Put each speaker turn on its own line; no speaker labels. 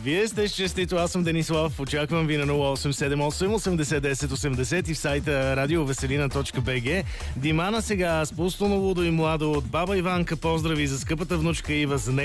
Вие сте честито, аз съм Денислав. Очаквам ви на 0878 80 10 80 и в сайта radioveselina.bg. Димана сега с пустоно лудо и младо от баба Иванка. Поздрави за скъпата внучка Ива, за